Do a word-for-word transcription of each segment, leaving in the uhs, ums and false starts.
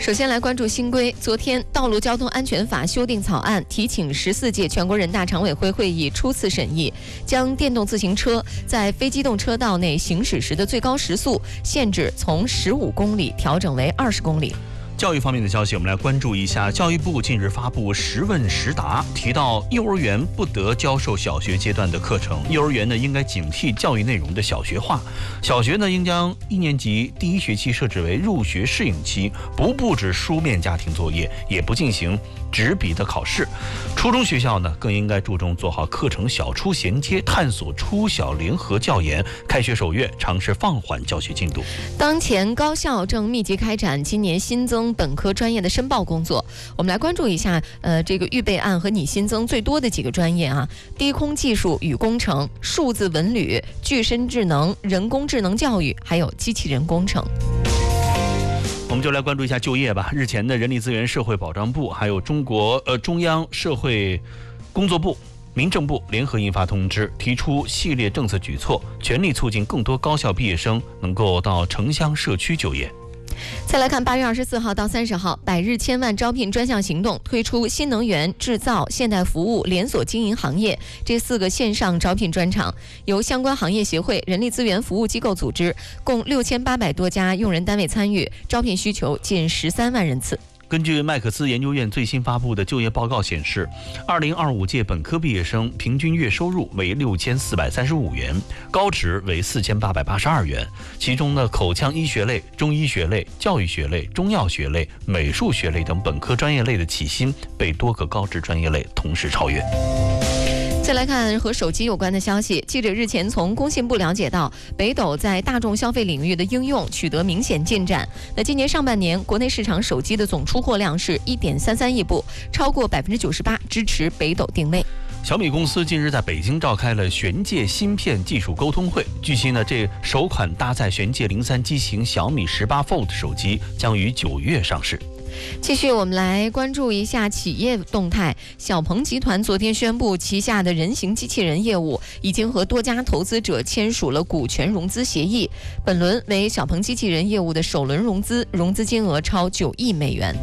首先来关注新规。昨天，《道路交通安全法》修订草案提请十四届全国人大常委会会议初次审议，将电动自行车在非机动车道内行驶时的最高时速限制从十五公里调整为二十公里。 教育方面的消息，我们来关注一下。教育部近日发布十问十答，提到幼儿园不得教授小学阶段的课程，幼儿园呢应该警惕教育内容的小学化。小学呢应将一年级第一学期设置为入学适应期，不布置书面家庭作业，也不进行纸笔的考试。初中学校呢更应该注重做好课程小初衔接，探索初小联合教研。开学首月尝试放缓教学进度。 当前高校正密集开展今年新增本科专业的申报工作，我们来关注一下，呃，这个预备案和你新增最多的几个专业啊：低空技术与工程、数字文旅、具身智能、人工智能教育，还有机器人工程。 我们就来关注一下就业吧。日前的人力资源社会保障部还有中国呃中央社会工作部、民政部联合印发通知，提出系列政策举措，全力促进更多高校毕业生能够到城乡社区就业。 再来看八月二十四号到三十号，百日千万招聘专项行动推出新能源、制造、现代服务、连锁经营行业这四个线上招聘专场，由相关行业协会、人力资源服务机构组织，共六千八百多家用人单位参与，招聘需求近十三万人次。 根据麦克斯研究院最新发布的就业报告显示，二零二五届本科毕业生平均月收入为六千四百三十五元，高职为四千八百八十二元。其中呢，口腔医学类、中医学类、教育学类、中药学类、美术学类等本科专业类的起薪被多个高职专业类同时超越。 再来看和手机有关的消息，记者日前从工信部了解到，北斗在大众消费领域的应用取得明显进展。那今年上半年，国内市场手机的总出货量是一点三三亿部，超过百分之九十八支持北斗定位。 小米公司近日在北京召开了玄界芯片技术沟通会。据悉呢，这首款搭载玄界零三机型小米十八 Fold 手机将于九月上市。 继续，我们来关注一下企业动态。小鹏集团昨天宣布，旗下的人形机器人业务已经和多家投资者签署了股权融资协议，本轮为小鹏机器人业务的首轮融资，融资金额超九亿美元。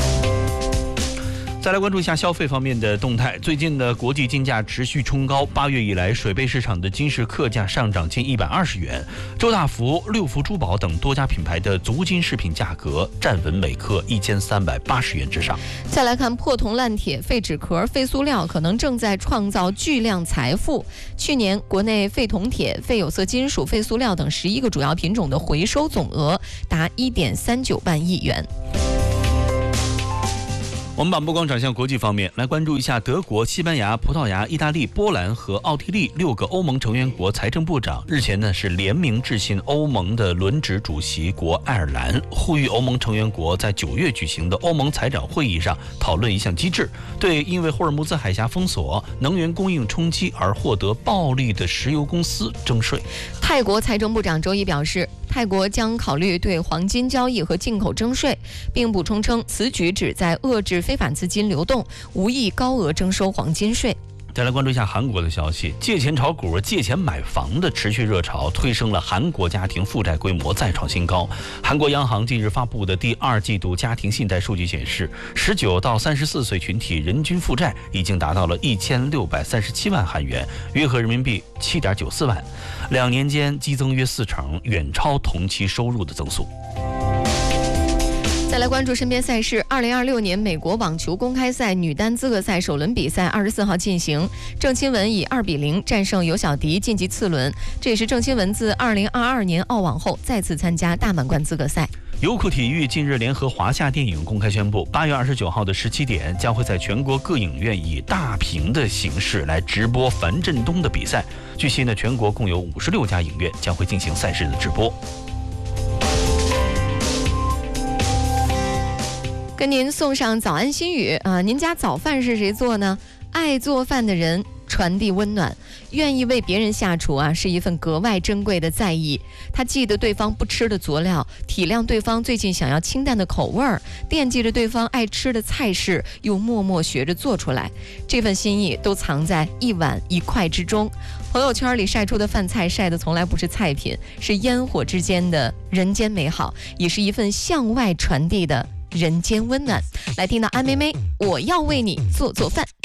再来关注一下消费方面的动态。最近的国际金价持续冲高，八月以来水贝市场的金饰客价上涨近一百二十元，周大福、六福珠宝等多家品牌的足金饰品价格站稳每克一千三百八十元之上。 再来看破铜烂铁、废纸壳、废塑料可能正在创造巨量财富。去年国内废铜铁、废有色金属、废塑料等十一个主要品种的回收总额达一点三九万亿元。 我们把目光转向国际方面，来关注一下德国、西班牙、葡萄牙、意大利、波兰和奥地利六个欧盟成员国财政部长日前呢是联名致信欧盟的轮值主席国爱尔兰，呼吁欧盟成员国在九月举行的欧盟财长会议上讨论一项机制，对因为霍尔木兹海峡封锁、能源供应冲击而获得暴利的石油公司征税。 泰国财政部长周一表示，泰国将考虑对黄金交易和进口征税，并补充称此举旨在遏制非法资金流动，无意高额征收黄金税。 再来关注一下韩国的消息，借钱炒股、借钱买房的持续热潮推升了韩国家庭负债规模再创新高。韩国央行近日发布的第二季度家庭信贷数据显示，十九到三十四岁群体人均负债已经达到了一千六百三十七万韩元，约合人民币七点九四万，两年间激增约四成，远超同期收入的增速。 再来关注身边赛事，二零二六年美国网球公开赛女单资格赛首轮比赛二十四号进行，郑钦文以二比零战胜尤小迪晋级次轮，这也是郑钦文自二零二二年澳网后再次参加大满贯资格赛。 优酷体育近日联合华夏电影公开宣布，八月二十九号的十七点将会在全国各影院以大屏的形式来直播樊振东的比赛。据悉呢，全国共有五十六家影院将会进行赛事的直播。 跟您送上早安心语啊、呃！您家早饭是谁做呢？爱做饭的人传递温暖，愿意为别人下厨啊，是一份格外珍贵的在意。他记得对方不吃的佐料，体谅对方最近想要清淡的口味儿，惦记着对方爱吃的菜式，又默默学着做出来。这份心意都藏在一碗一筷之中。朋友圈里晒出的饭菜晒的从来不是菜品，是烟火之间的人间美好，也是一份向外传递的人间温暖。来听到安妹妹，我要为你做做饭。